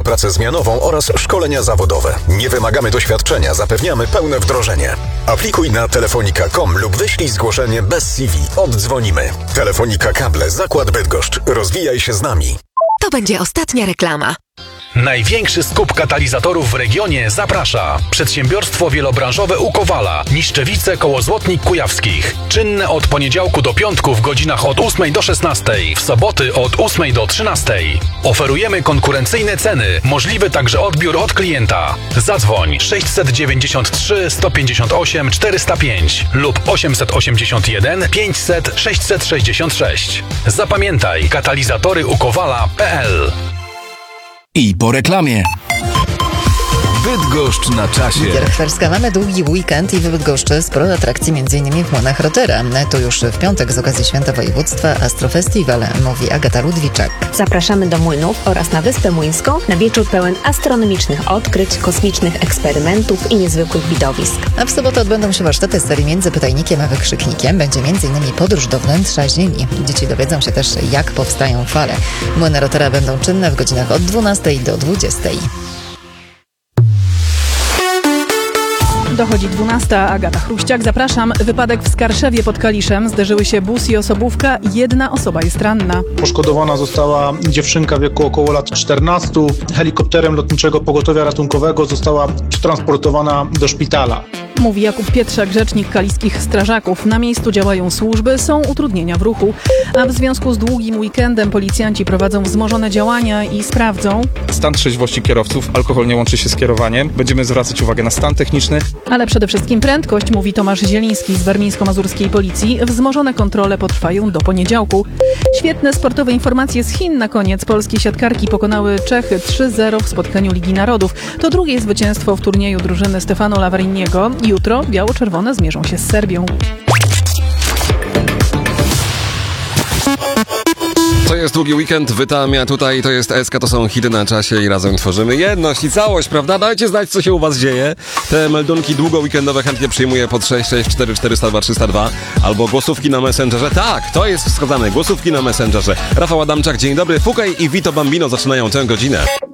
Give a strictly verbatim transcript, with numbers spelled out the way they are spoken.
pracę zmianową oraz szkolenia zawodowe. Nie wymagamy doświadczenia, zapewniamy pełne wdrożenie. Aplikuj na telefonika kropka com lub wyślij zgłoszenie bez C V. Oddzwonimy. Telefonika Kable, Zakład Bydgoszcz. Rozwijaj się z nami. To będzie ostatnia reklama. Największy skup katalizatorów w regionie zaprasza. Przedsiębiorstwo wielobranżowe u Kowala, Niszczewice koło Złotnik Kujawskich. Czynne od poniedziałku do piątku w godzinach od ósmej do szesnastej, w soboty od ósmej do trzynastej. Oferujemy konkurencyjne ceny, możliwy także odbiór od klienta. Zadzwoń sześćset dziewięćdziesiąt trzy sto pięćdziesiąt osiem czterysta pięć lub osiemset osiemdziesiąt jeden pięćset sześćset sześćdziesiąt sześć. Zapamiętaj, katalizatory u Kowala kropka p l. I po reklamie. Bydgoszcz na czasie. Wierchwerska. Mamy długi weekend i w Bydgoszczy sporo atrakcji, m.in. w Młynach Rotera. To już w piątek z okazji Święta Województwa Astrofestiwal, mówi Agata Ludwiczak. Zapraszamy do Młynów oraz na Wyspę Młyńską na wieczór pełen astronomicznych odkryć, kosmicznych eksperymentów i niezwykłych widowisk. A w sobotę odbędą się warsztaty serii Między Pytajnikiem a Wykrzyknikiem. Będzie m.in. podróż do wnętrza Ziemi. Dzieci dowiedzą się też, jak powstają fale. Młyny Rotera będą czynne w godzinach od dwunastej do dwudziestej. Dochodzi dwunasta. Agata Chruściak. Zapraszam. Wypadek w Skarszewie pod Kaliszem. Zderzyły się bus i osobówka. Jedna osoba jest ranna. Poszkodowana została dziewczynka w wieku około lat czternastu. Helikopterem Lotniczego Pogotowia Ratunkowego została przetransportowana do szpitala. Mówi Jakub Pietrzak, rzecznik kaliskich strażaków. Na miejscu działają służby, są utrudnienia w ruchu. A w związku z długim weekendem policjanci prowadzą wzmożone działania i sprawdzą stan trzeźwości kierowców. Alkohol nie łączy się z kierowaniem. Będziemy zwracać uwagę na stan techniczny. Ale przede wszystkim prędkość, mówi Tomasz Zieliński z warmińsko-mazurskiej policji. Wzmożone kontrole potrwają do poniedziałku. Świetne sportowe informacje z Chin na koniec. Polskie siatkarki pokonały Czechy trzy zero w spotkaniu Ligi Narodów. To drugie zwycięstwo w turnieju drużyny Stefano Lavariniego. Jutro biało-czerwone zmierzą się z Serbią. To jest długi weekend, Wytam, ja tutaj, to jest S K, to są hity na czasie i razem tworzymy jedność i całość, prawda? Dajcie znać, co się u was dzieje. Te meldunki długo-weekendowe chętnie przyjmuję pod sześć sześć cztery cztery zero dwa trzysta dwa albo głosówki na Messengerze. Tak, to jest wskazane, głosówki na Messengerze. Rafał Adamczak, dzień dobry, Fukaj i Vito Bambino zaczynają tę godzinę.